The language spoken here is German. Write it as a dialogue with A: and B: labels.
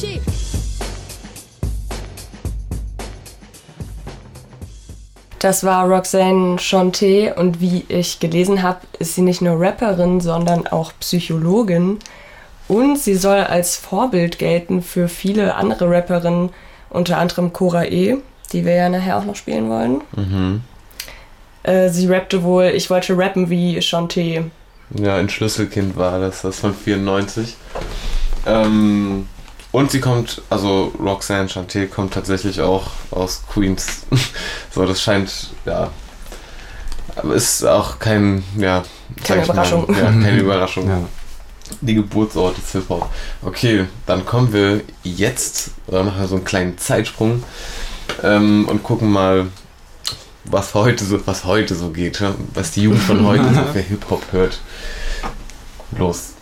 A: Das war Roxanne Shante und wie ich gelesen habe, ist sie nicht nur Rapperin, sondern auch Psychologin. Und sie soll als Vorbild gelten für viele andere Rapperinnen, unter anderem Cora E., die wir ja nachher auch noch spielen wollen.
B: Mhm.
A: Sie rappte wohl, ich wollte rappen wie Shante.
B: Ja, ein Schlüsselkind war das von 94. Und sie kommt, also Roxanne Shante kommt tatsächlich auch aus Queens. So, das scheint, ja. Aber ist auch keine
A: Überraschung.
B: Keine Überraschung.
C: Ja.
B: Die Geburtsort des Hip-Hop. Okay, dann kommen wir jetzt, oder machen wir so einen kleinen Zeitsprung und gucken mal, was heute so geht, was die Jugend von heute so für Hip-Hop hört. Los.